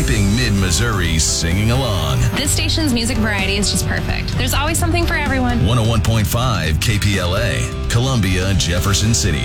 keeping mid-Missouri singing along. This station's music variety is just perfect. There's always something for everyone. 101.5 KPLA, Columbia, Jefferson City.